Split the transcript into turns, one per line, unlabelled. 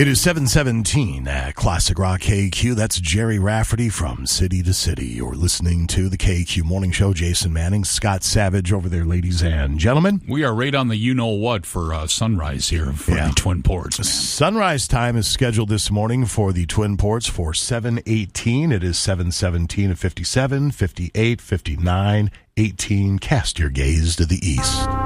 It is 7:17 at Classic Rock KQ. That's Jerry Rafferty from City to City. You're listening to the KQ Morning Show. Jason Manning, Scott Savage over there, ladies and gentlemen.
We are right on the you-know-what for sunrise here for the Twin Ports. Man.
Sunrise time is scheduled this morning for the Twin Ports for 7:18. It is 7:17 at 57, 58, 59, 18. Cast your gaze to the east.